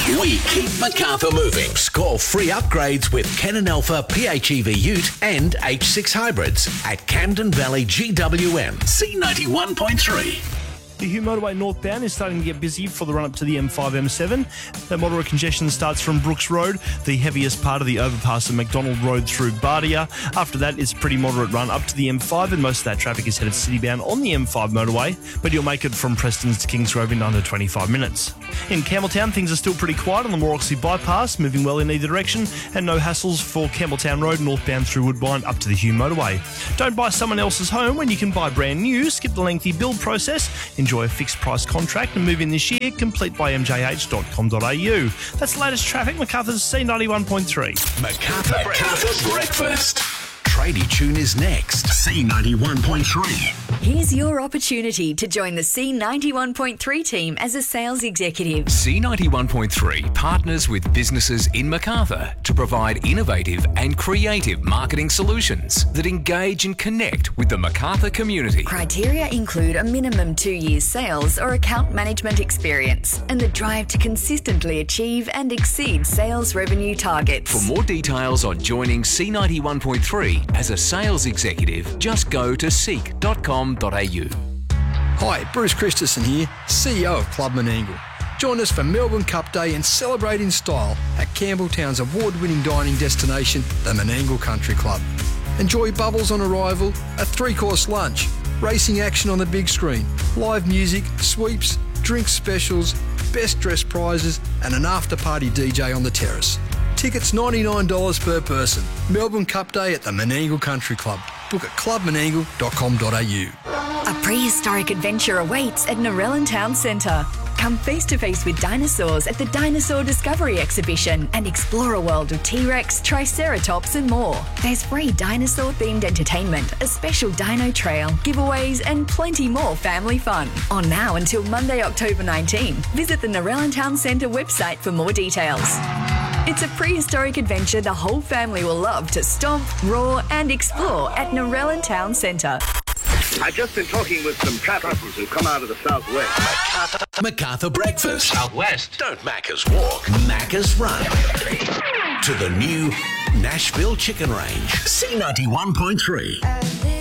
We keep Macarthur moving. Score free upgrades with Canon Alpha PHEV Ute and H6 hybrids at Camden Valley GWM. C91.3. The Hugh Motorway northbound is starting to get busy for the run-up to the M5-M7. That moderate congestion starts from Brooks Road, the heaviest part of the overpass of McDonald Road through Bardia. After that, it's pretty moderate run up to the M5, and most of that traffic is headed citybound on the M5 motorway, but you'll make it from Prestons to Kingsgrove in under 25 minutes. In Campbelltown, things are still pretty quiet on the Morroxley bypass, moving well in either direction, and no hassles for Campbelltown Road northbound through Woodbine up to the Hugh Motorway. Don't buy someone else's home when you can buy brand new. Skip the lengthy build process. Enjoy a fixed price contract and move in this year, complete by mjh.com.au. That's the latest traffic, Macarthur's C91.3. Macarthur Breakfast. Tradie Tune is next. C91.3. Here's your opportunity to join the C91.3 team as a sales executive. C91.3 partners with businesses in Macarthur to provide innovative and creative marketing solutions that engage and connect with the Macarthur community. Criteria include a minimum 2 years sales or account management experience and the drive to consistently achieve and exceed sales revenue targets. For more details on joining C91.3 as a sales executive, just go to seek.com.au. Hi, Bruce Christensen here, CEO of Club Menangle. Join us for Melbourne Cup Day and celebrate in style at Campbelltown's award-winning dining destination, the Menangle Country Club. Enjoy bubbles on arrival, a 3-course lunch, racing action on the big screen, live music, sweeps, drink specials, best dressed prizes and an after-party DJ on the terrace. Tickets $99 per person. Melbourne Cup Day at the Menangle Country Club. Book at clubmenangle.com.au. A prehistoric adventure awaits at Narellan Town Centre. Come face to face with dinosaurs at the Dinosaur Discovery Exhibition and explore a world of T-Rex, Triceratops and more. There's free dinosaur-themed entertainment, a special dino trail, giveaways and plenty more family fun. On now until Monday, October 19. Visit the Narellan Town Centre website for more details. It's a prehistoric adventure the whole family will love to stomp, roar and explore at Narellan Town Centre. I've just been talking with some travellers who come out of the southwest. Macarthur Breakfast. Southwest. Don't Macca's walk, Macca's run. To the new Nashville Chicken Range. C91.3.